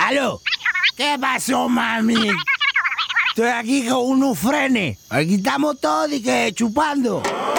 ¡Aló! ¿Qué pasó, mami? Estoy aquí con unos frenes. Aquí estamos todos y que chupando.